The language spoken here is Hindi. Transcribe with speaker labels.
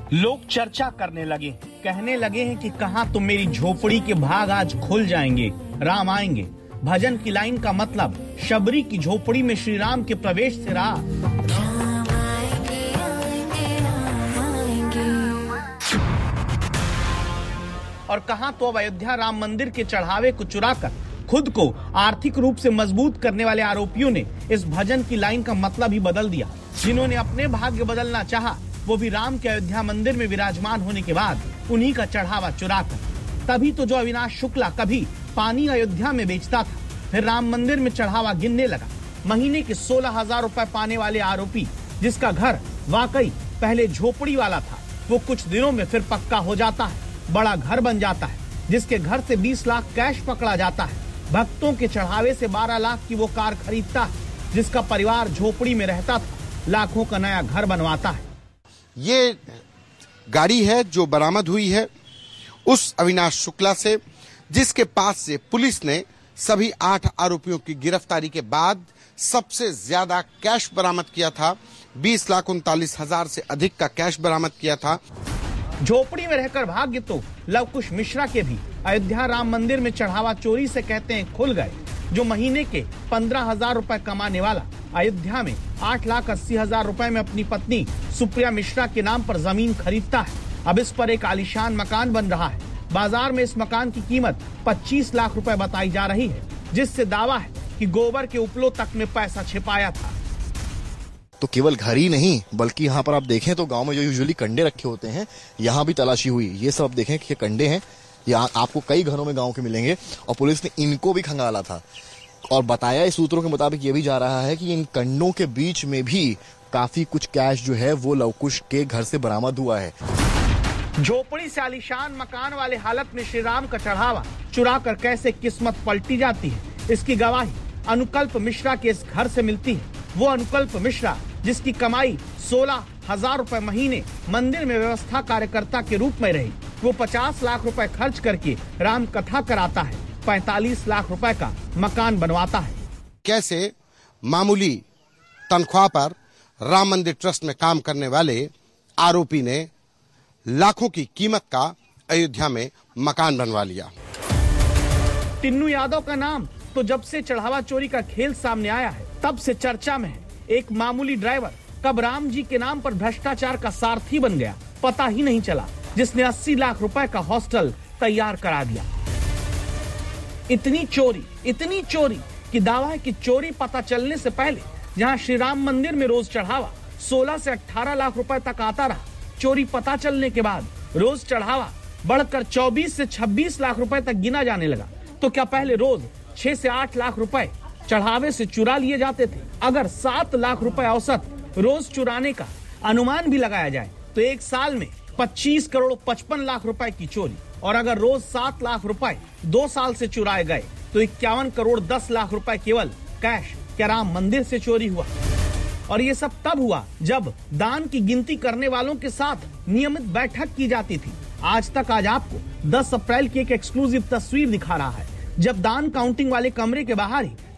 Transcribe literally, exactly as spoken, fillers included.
Speaker 1: लोग चर्चा करने लगे, कहने लगे हैं कि कहाँ तो मेरी झोपड़ी के भाग आज खुल जाएंगे, राम आएंगे। भजन की लाइन का मतलब शबरी की झोपड़ी में श्री राम के प्रवेश से रहा। और कहाँ तो अब अयोध्या राम मंदिर के चढ़ावे को चुराकर खुद को आर्थिक रूप से मजबूत करने वाले आरोपियों ने इस भजन की लाइन का मतलब ही बदल दिया। जिन्होंने अपने भाग्य बदलना चाहा, वो भी राम के अयोध्या मंदिर में विराजमान होने के बाद उन्हीं का चढ़ावा चुराकर। तभी तो जो अविनाश शुक्ला कभी पानी अयोध्या में बेचता था, फिर राम मंदिर में चढ़ावा गिनने लगा। महीने के सोलह हजार रुपए पाने वाले आरोपी, जिसका घर वाकई पहले झोपड़ी वाला था, वो कुछ दिनों में फिर पक्का हो जाता है, बड़ा घर बन जाता है। जिसके घर से बीस लाख कैश पकड़ा जाता है, भक्तों के चढ़ावे से बारह लाख की वो कार खरीदता है। जिसका परिवार झोपड़ी में रहता था, लाखों का नया घर बनवाता है।
Speaker 2: ये गाड़ी है जो बरामद हुई है उस अविनाश शुक्ला से, जिसके पास से पुलिस ने सभी आठ आरोपियों की गिरफ्तारी के बाद सबसे ज्यादा कैश बरामद किया था। बीस लाख उनतालीस हजार से अधिक का कैश बरामद किया था।
Speaker 1: झोपड़ी में रहकर भाग्य तो लवकुश मिश्रा के भी अयोध्या राम मंदिर में चढ़ावा चोरी से कहते हैं खुल गए। जो महीने के पंद्रह हजार रूपए कमाने वाला अयोध्या में आठ लाख अस्सी हजार रूपए में अपनी पत्नी सुप्रिया मिश्रा के नाम पर जमीन खरीदता है। अब इस पर एक आलीशान मकान बन रहा है। बाजार में इस मकान की कीमत पच्चीस लाख रुपए बताई जा रही है, जिससे दावा है कि गोबर के उपलों तक में पैसा छिपाया था।
Speaker 3: तो केवल घर ही नहीं, बल्कि यहाँ पर आप देखें तो गांव में जो यूजुअली कंडे रखे होते हैं, यहाँ भी तलाशी हुई। ये सब आप देखें कि ये कंडे हैं, यहाँ आपको कई घरों में गांव के मिलेंगे, और पुलिस ने इनको भी खंगाला था। और बताया इस सूत्रों के मुताबिक ये भी जा रहा है कि इन कंडों के बीच में भी काफी कुछ कैश जो है वो लवकुश के घर से बरामद हुआ है।
Speaker 1: झोपड़ी से आलीशान मकान वाले हालत में श्री राम का चढ़ावा चुरा कर कैसे किस्मत पलटी जाती है, इसकी गवाही अनुकल्प मिश्रा के इस घर से मिलती है। वो अनुकल्प मिश्रा जिसकी कमाई सोलह हजार रूपए महीने मंदिर में व्यवस्था कार्यकर्ता के रूप में रही, वो पचास लाख रुपए खर्च करके राम कथा कराता है, पैंतालीस लाख रुपए का मकान बनवाता है।
Speaker 2: कैसे मामूली तनख्वाह पर राम मंदिर ट्रस्ट में काम करने वाले आरोपी ने लाखों की कीमत का अयोध्या में मकान बनवा लिया।
Speaker 1: टिन्नू यादव का नाम तो जब से चढ़ावा चोरी का खेल सामने आया है, तब से चर्चा में है। एक मामूली ड्राइवर कब राम जी के नाम पर भ्रष्टाचार का सारथी बन गया, पता ही नहीं चला, जिसने अस्सी लाख रुपए का हॉस्टल तैयार करा दिया। इतनी चोरी इतनी चोरी कि दावा है कि चोरी पता चलने से पहले जहां श्री राम मंदिर में रोज चढ़ावा सोलह से अठारह लाख रुपए तक आता रहा, चोरी पता चलने के बाद रोज चढ़ावा बढ़कर चौबीस से छब्बीस लाख रुपए तक गिना जाने लगा। तो क्या पहले रोज छह से आठ लाख रुपए चढ़ावे से चुरा लिए जाते थे? अगर सात लाख रुपए औसत रोज चुराने का अनुमान भी लगाया जाए तो एक साल में पच्चीस करोड़ पचपन लाख रुपए की चोरी, और अगर रोज सात लाख रुपए दो साल से चुराए गए तो इक्यावन करोड़ दस लाख रुपए केवल कैश क्या राम मंदिर से चोरी हुआ। और ये सब तब हुआ जब दान की गिनती करने वालों के साथ नियमित बैठक की जाती थी। आज तक आज आपको दस अप्रैल की एक एक्सक्लूसिव तस्वीर दिखा रहा है, जब दान काउंटिंग वाले कमरे के बाहर ही